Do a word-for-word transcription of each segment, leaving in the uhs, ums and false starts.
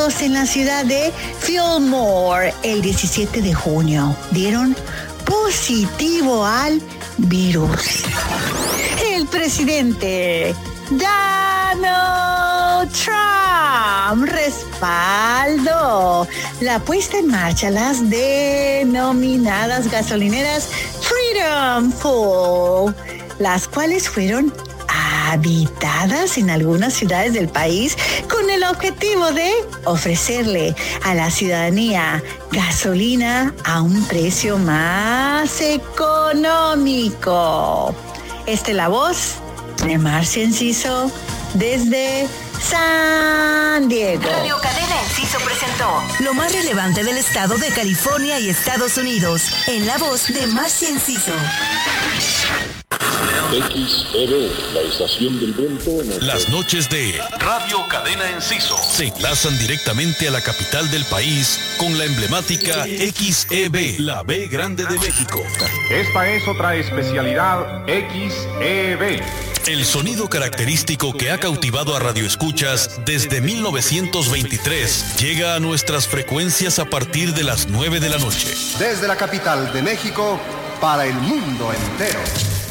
médicos en la ciudad de Fillmore el diecisiete de junio dieron positivo al virus. El presidente Donald Trump respaldó la puesta en marcha de las denominadas gasolineras Freedom Fuel, las cuales fueron habitadas en algunas ciudades del país con el objetivo de ofrecerle a la ciudadanía gasolina a un precio más económico. Esta es la voz de Marcia Enciso desde San Diego. Radio Cadena Enciso presentó lo más relevante del estado de California y Estados Unidos en la voz de Marcia Enciso. X E B, la estación del viento. Las noches de Radio Cadena Enciso se enlazan directamente a la capital del país con la emblemática X E B, la B grande de México. Esta es otra especialidad X E B. El sonido característico que ha cautivado a radioescuchas desde mil novecientos veintitrés llega a nuestras frecuencias a partir de las nueve de la noche. Desde la capital de México para el mundo entero.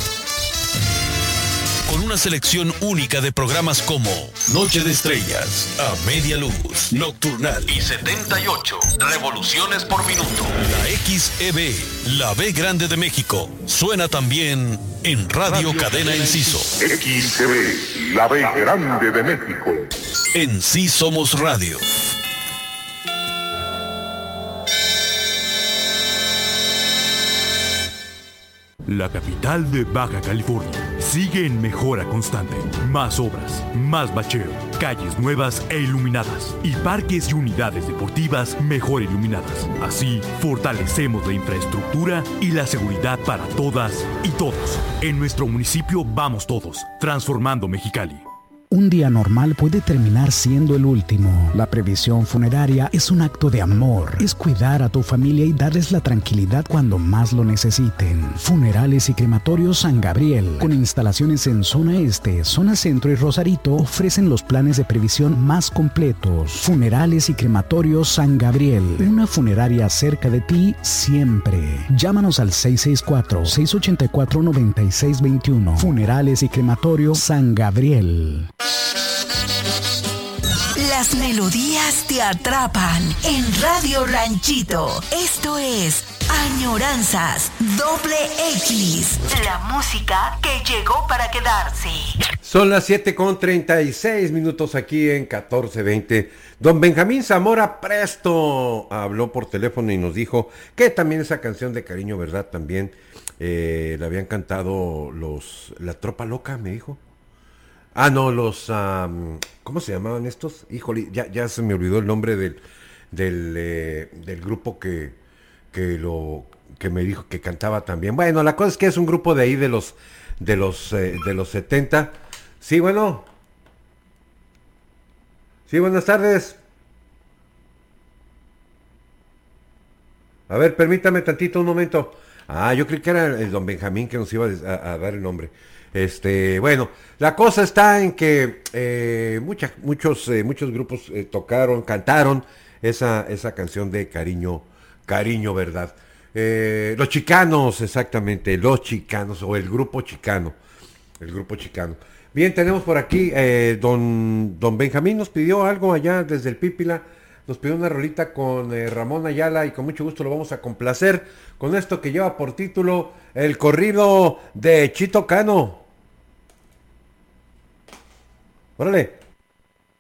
Con una selección única de programas como Noche de Estrellas, A Media Luz, Nocturnal y setenta y ocho Revoluciones por Minuto. La X E B, la B grande de México, suena también en Radio, Radio Cadena Enciso. X E B, la B grande de México. En Sí Somos Radio. La capital de Baja California sigue en mejora constante. Más obras, más bacheo, calles nuevas e iluminadas y parques y unidades deportivas mejor iluminadas. Así, fortalecemos la infraestructura y la seguridad para todas y todos. En nuestro municipio vamos todos, transformando Mexicali. Un día normal puede terminar siendo el último. La previsión funeraria es un acto de amor. Es cuidar a tu familia y darles la tranquilidad cuando más lo necesiten. Funerales y Crematorios San Gabriel, con instalaciones en zona este, zona centro y Rosarito, ofrecen los planes de previsión más completos. Funerales y Crematorios San Gabriel, una funeraria cerca de ti siempre. Llámanos al seis seis cuatro, seis ocho cuatro, nueve seis dos uno. Funerales y Crematorios San Gabriel. Las melodías te atrapan en Radio Ranchito. Esto es Añoranzas Doble X, la música que llegó para quedarse. Son las siete con treinta y seis minutos aquí en catorce veinte. Don Benjamín Zamora Presto habló por teléfono y nos dijo que también esa canción de Cariño, ¿verdad? También eh, la habían cantado los La Tropa Loca, me dijo. Ah, no, los... Um, ¿Cómo se llamaban estos? Híjole, ya, ya se me olvidó el nombre del del, eh, del grupo que, que lo que me dijo que cantaba también. Bueno, la cosa es que es un grupo de ahí de los de los eh, de los setenta. Sí, bueno. Sí, buenas tardes. A ver, permítame tantito un momento. Ah, yo creí que era el don Benjamín que nos iba a, a dar el nombre. Este, bueno, la cosa está en que eh, mucha, muchos, eh, muchos grupos eh, tocaron, cantaron esa, esa canción de Cariño, Cariño, ¿verdad? Eh, los Chicanos, exactamente, los Chicanos, o el grupo Chicano, el grupo Chicano. Bien, tenemos por aquí, eh, don, don Benjamín nos pidió algo allá desde el Pípila, nos pidió una rolita con eh, Ramón Ayala y con mucho gusto lo vamos a complacer con esto que lleva por título El corrido de Chito Cano. Órale.